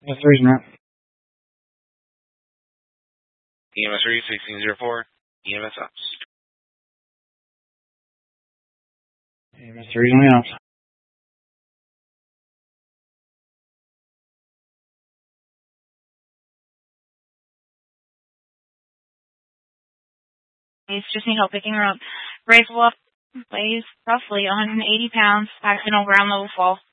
Yes, there's not. EMS read 1604. EMS ops. EMS 3 on the ops. Just need help picking her up. Raise Wolf weighs roughly 180 pounds, accident ground level fall.